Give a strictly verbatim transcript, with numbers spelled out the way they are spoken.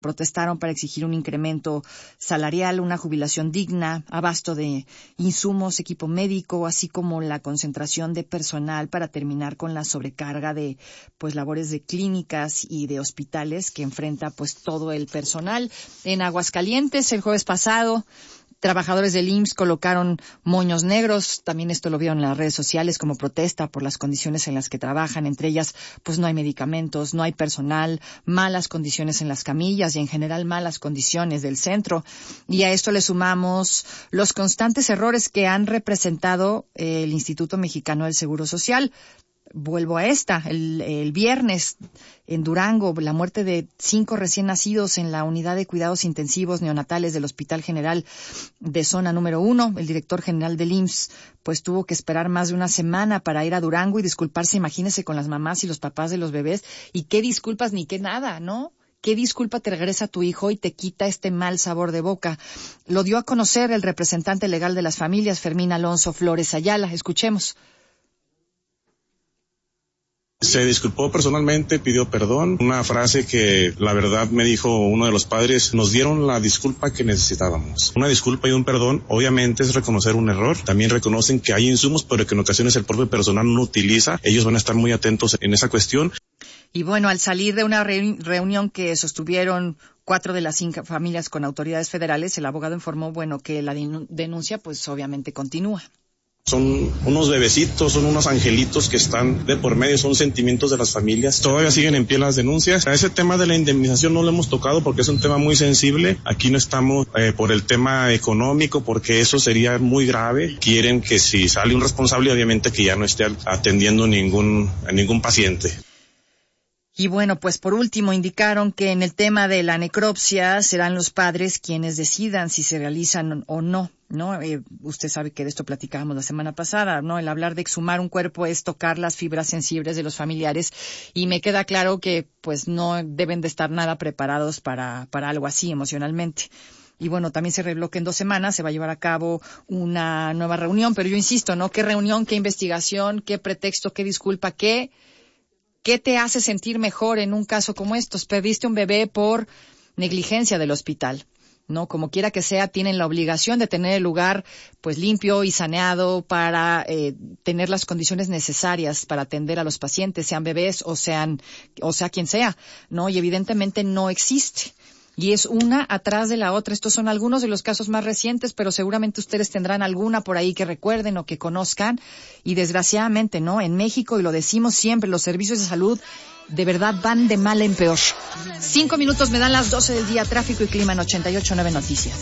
protestaron para exigir un incremento salarial, una jubilación digna, abasto de insumos, equipo médico, así como la concentración de personal para terminar con la sobrecarga de pues labores de clínicas y de hospitales que enfrenta pues todo el personal. En Aguascalientes, el jueves pasado, trabajadores del I M S S colocaron moños negros, también esto lo vieron en las redes sociales como protesta por las condiciones en las que trabajan, entre ellas pues no hay medicamentos, no hay personal, malas condiciones en las camillas y en general malas condiciones del centro. Y a esto le sumamos los constantes errores que han representado eh, el Instituto Mexicano del Seguro Social. Vuelvo a esta, el, el viernes en Durango, la muerte de cinco recién nacidos en la unidad de cuidados intensivos neonatales del Hospital General de Zona Número Uno. El director general del I M S S pues tuvo que esperar más de una semana para ir a Durango y disculparse, imagínese, con las mamás y los papás de los bebés. Y qué disculpas ni qué nada, ¿no? ¿Qué disculpa te regresa a tu hijo y te quita este mal sabor de boca? Lo dio a conocer el representante legal de las familias, Fermín Alonso Flores Ayala. Escuchemos. Se disculpó personalmente, pidió perdón. Una frase que la verdad me dijo uno de los padres: nos dieron la disculpa que necesitábamos. Una disculpa y un perdón obviamente es reconocer un error. También reconocen que hay insumos, pero que en ocasiones el propio personal no utiliza. Ellos van a estar muy atentos en esa cuestión. Y bueno, al salir de una re- reunión que sostuvieron cuatro de las cinco familias con autoridades federales, el abogado informó, bueno, que la den- denuncia pues obviamente continúa. Son unos bebecitos, son unos angelitos que están de por medio, son sentimientos de las familias. Todavía siguen en pie las denuncias. A ese tema de la indemnización no lo hemos tocado porque es un tema muy sensible. Aquí no estamos eh, por el tema económico, porque eso sería muy grave. Quieren que si sale un responsable, obviamente que ya no esté atendiendo ningún, a ningún paciente. Y bueno, pues por último indicaron que en el tema de la necropsia serán los padres quienes decidan si se realizan o no, ¿no? Eh, usted sabe que de esto platicábamos la semana pasada, ¿no? El hablar de exhumar un cuerpo es tocar las fibras sensibles de los familiares y me queda claro que pues no deben de estar nada preparados para, para algo así emocionalmente. Y bueno, también se reveló que en dos semanas se va a llevar a cabo una nueva reunión, pero yo insisto, ¿no? ¿Qué reunión, qué investigación, qué pretexto, qué disculpa, qué... ¿Qué te hace sentir mejor en un caso como estos? Perdiste un bebé por negligencia del hospital, ¿no? Como quiera que sea, tienen la obligación de tener el lugar pues limpio y saneado para eh, tener las condiciones necesarias para atender a los pacientes, sean bebés o sean o sea quien sea, ¿no? Y evidentemente no existe. Y es una atrás de la otra. Estos son algunos de los casos más recientes, pero seguramente ustedes tendrán alguna por ahí que recuerden o que conozcan. Y desgraciadamente, ¿no? En México, y lo decimos siempre, los servicios de salud de verdad van de mal en peor. Cinco minutos me dan las doce del día. Tráfico y clima en ochenta y ocho punto nueve Noticias.